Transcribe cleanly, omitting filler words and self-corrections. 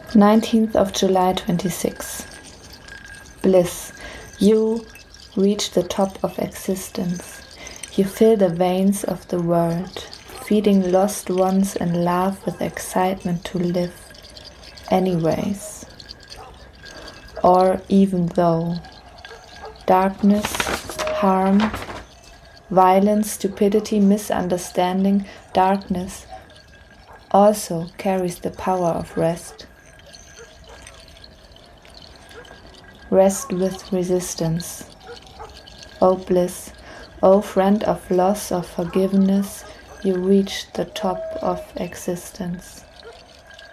19th of July 26. Bliss. You reach the top of existence. You fill the veins of the world, feeding lost ones in love with excitement to live anyways. Or even though. Darkness, harm, violence, stupidity, misunderstanding, darkness also carries the power of rest. Rest with resistance. O bliss, O friend of loss, of forgiveness, you reach the top of existence.